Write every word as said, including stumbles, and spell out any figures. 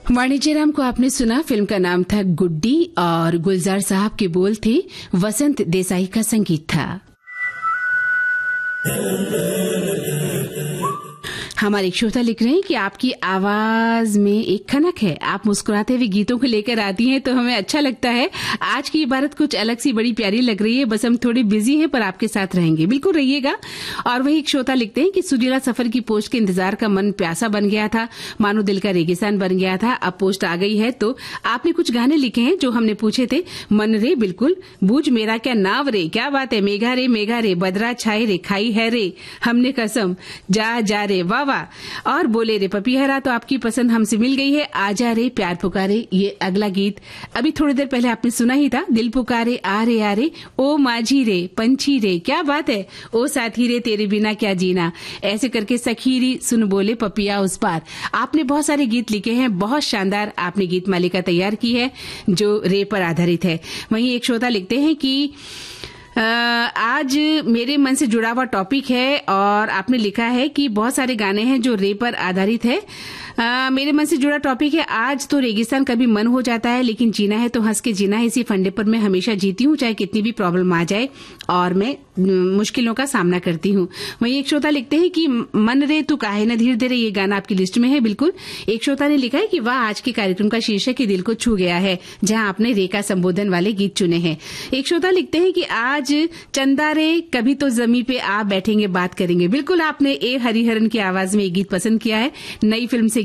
वाणिज्य राम को आपने सुना। फिल्म का नाम था गुड्डी और गुलजार साहब के बोल थे, वसंत देसाई का संगीत था। हमारे एक श्रोता लिख रहे हैं कि आपकी आवाज में एक खनक है, आप मुस्कुराते हुए गीतों को लेकर आती हैं तो हमें अच्छा लगता है। आज की इबारत कुछ अलग सी बड़ी प्यारी लग रही है, बस हम थोड़े बिजी हैं पर आपके साथ रहेंगे, बिल्कुल रहिएगा। और वही एक श्रोता लिखते हैं कि सुरीला सफर की पोस्ट के इंतजार का मन प्यासा बन गया था, मानो दिल का रेगिस्तान बन गया था। अब पोस्ट आ गई है तो आपने कुछ गाने लिखे हैं जो हमने पूछे थे। मन रे बिल्कुल, बूझ मेरा क्या नाव रे, क्या बात है, मेघा रे मेघा रे, बदरा छाए रे, खाई है रे हमने कसम, जा जा रे, वाह वाह। और बोले रे पपीहरा तो आपकी पसंद हमसे मिल गई है। आजा रे प्यार पुकारे, ये अगला गीत अभी थोड़ी देर पहले आपने सुना ही था। दिल पुकारे आ रे आ रे, ओ माझी रे पंछी रे, क्या बात है, ओ साथी रे तेरे बिना क्या जीना, ऐसे करके सखीरी सुन बोले पपिया उस पार। आपने बहुत सारे गीत लिखे हैं, बहुत शानदार आपने गीत मालिका तैयार की है जो रे पर आधारित है। वहीं एक श्रोता लिखते हैं कि आ, आज मेरे मन से जुड़ा हुआ टॉपिक है और आपने लिखा है कि बहुत सारे गाने हैं जो रे पर आधारित है। आ, मेरे मन से जुड़ा टॉपिक है, आज तो रेगिस्तान कभी मन हो जाता है, लेकिन जीना है तो हंस के जीना है, इसी फंडे पर मैं हमेशा जीती हूँ, चाहे कितनी भी प्रॉब्लम आ जाए और मैं मुश्किलों का सामना करती हूँ। वहीं एक श्रोता लिखते हैं कि मन रे तू काहे न धीर दे रे, ये गाना आपकी लिस्ट में है। बिल्कुल, एक श्रोता ने लिखा है कि वाह, आज के कार्यक्रम का शीर्षक ही दिल को छू गया है, जहां आपने रे का संबोधन वाले गीत चुने हैं। एक श्रोता लिखते हैं कि आज चंदा रे कभी तो जमी पे आप बैठेंगे बात करेंगे। बिल्कुल, आपने ए हरिहरन की आवाज में एक गीत पसंद किया है, नई फिल्म से